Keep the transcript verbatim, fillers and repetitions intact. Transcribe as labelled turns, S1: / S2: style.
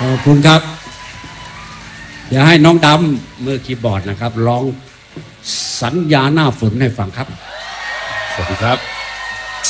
S1: ขอบคุณครับเดี๋ยวให้น้องดำมือคีย์บอร์ดนะครับร้องสัญญาหน้าฝนให้ฟังครับ
S2: สวัสดีครับ